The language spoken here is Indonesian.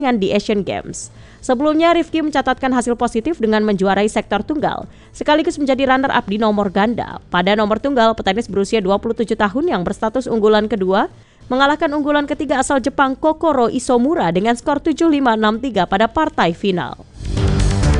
di Asian Games. Sebelumnya, Rifki mencatatkan hasil positif dengan menjuarai sektor tunggal, sekaligus menjadi runner-up di nomor ganda. Pada nomor tunggal, petenis berusia 27 tahun yang berstatus unggulan kedua, mengalahkan unggulan ketiga asal Jepang Kokoro Isomura dengan skor 7-5, 6-3 pada partai final.